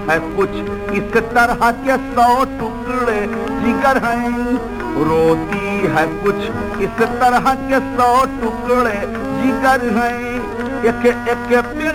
है कुछ इस तरह के 100 टुकड़े जिगर हैं, रोती है कुछ इस तरह के 100 टुकड़े जिगर हैं। एक एक